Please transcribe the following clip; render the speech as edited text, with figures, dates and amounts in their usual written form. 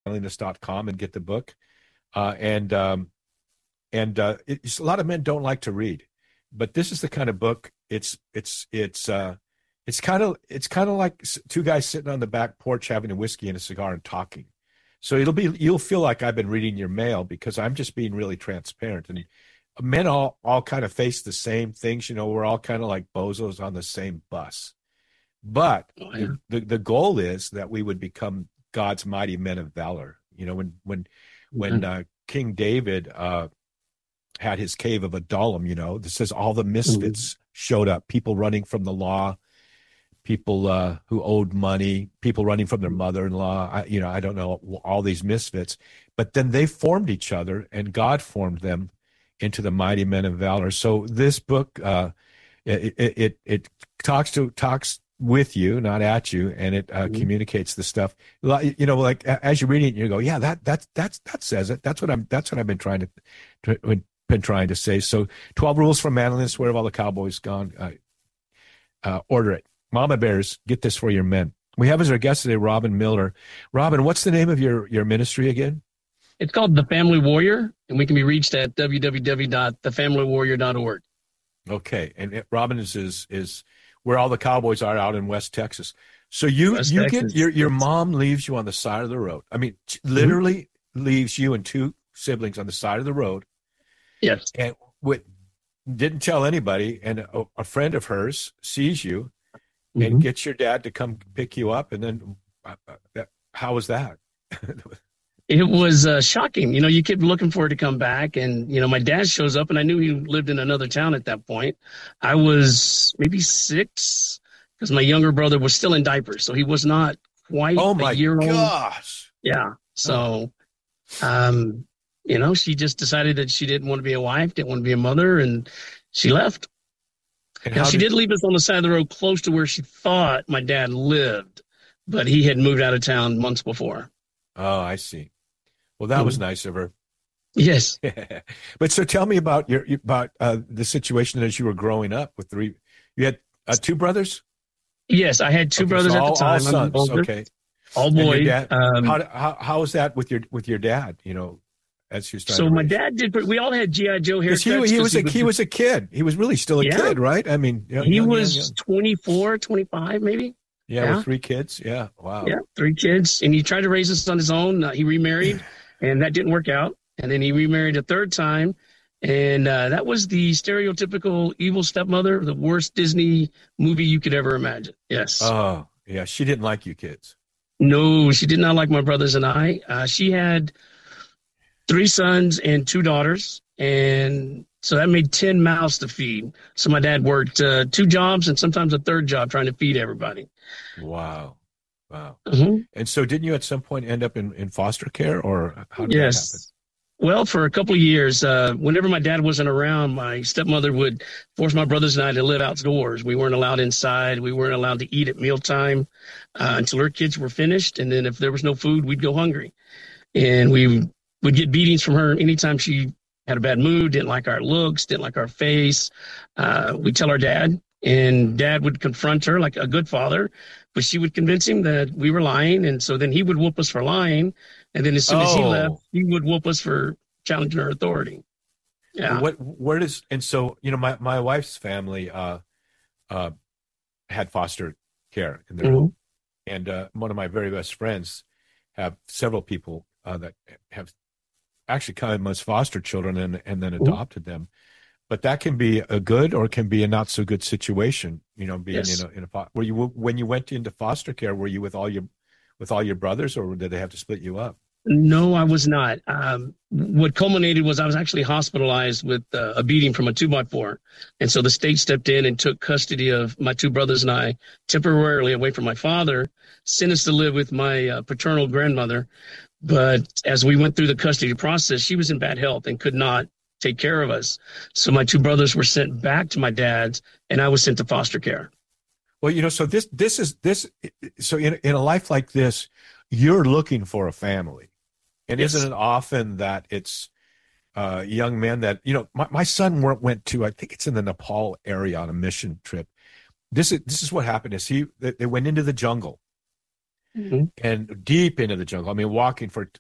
manliness.com and get the book. It's, a lot of men don't like to read, but this is the kind of book. It's kind of like two guys sitting on the back porch having a whiskey and a cigar and talking. So you'll feel like I've been reading your mail because I'm just being really transparent. And men all kind of face the same things. We're all kind of like bozos on the same bus. But the goal is that we would become God's mighty men of valor. When King David had his cave of Adullam, this says all the misfits showed up, people running from the law, people who owed money, people running from their mother-in-law. I don't know, all these misfits, but then they formed each other and God formed them into the mighty men of valor. So this book, it talks with you, not at you, and it communicates the stuff. Like as you're reading it, you go, yeah, that says it. That's what I've been trying to say. So 12 Rules for Manliness. Where have all the cowboys gone? Order it. Mama Bears, get this for your men. We have as our guest today Robin Miller. Robin, what's the name of your ministry again? It's called The Family Warrior, and we can be reached at www.thefamilywarrior.org. Okay, and Robin is where all the cowboys are out in West Texas. So you get your mom leaves you on the side of the road. I mean, literally leaves you and two siblings on the side of the road. Yes. And didn't tell anybody, and a friend of hers sees you and gets your dad to come pick you up. And then how was that? It was shocking. You kept looking for her to come back. And, my dad shows up, and I knew he lived in another town at that point. I was maybe 6 because my younger brother was still in diapers. So he was not quite a year old. Oh, my gosh. Yeah. So, she just decided that she didn't want to be a wife, didn't want to be a mother, and she left. And she did leave us on the side of the road close to where she thought my dad lived, but he had moved out of town months before. Oh, I see. Well, that was nice of her. Yes. But so tell me about the situation as you were growing up with you had 2 brothers? Yes, I had 2 brothers at the time. All sons, okay. All boys. How was that with your dad, as you started? So my dad did, we all had G.I. Joe haircuts. He was a kid. He was really still a kid, right? I mean, he was 24, 25 maybe. Yeah, with 3 kids. Yeah, wow. Yeah, 3 kids. And he tried to raise us on his own. He remarried, and that didn't work out. And then he remarried a 3rd time. And that was the stereotypical evil stepmother, the worst Disney movie you could ever imagine. Yes. Oh, yeah. She didn't like you kids. No, she did not like my brothers and I. She had 3 sons and 2 daughters. And so that made 10 mouths to feed. So my dad worked 2 jobs and sometimes a 3rd job trying to feed everybody. Wow. And so didn't you at some point end up in foster care, or how did that happen? Well, for a couple of years, whenever my dad wasn't around, my stepmother would force my brothers and I to live outdoors. We weren't allowed inside. We weren't allowed to eat at mealtime until her kids were finished. And then if there was no food, we'd go hungry. And we would get beatings from her anytime she had a bad mood, didn't like our looks, didn't like our face. We'd tell our dad, and Dad would confront her like a good father, but she would convince him that we were lying. And so then he would whoop us for lying. And then as soon as he left, he would whoop us for challenging her authority. Yeah. And so, my wife's family had foster care in their home. And one of my very best friends have several people that have actually come as foster children and then adopted them. But that can be a good or it can be a not so good situation, being in a when you went into foster care, were you with all your brothers, or did they have to split you up? No, I was not. What culminated was I was actually hospitalized with a beating from a 2x4. And so the state stepped in and took custody of my 2 brothers and I temporarily away from my father, sent us to live with my paternal grandmother. But as we went through the custody process, she was in bad health and could not take care of us. So my 2 brothers were sent back to my dad's, and I was sent to foster care. Well, so so in a life like this, you're looking for a family. And isn't it often that it's young men that, my son went to, I think it's in the Nepal area on a mission trip. This is what happened is they went into the jungle and deep into the jungle. I mean, walking for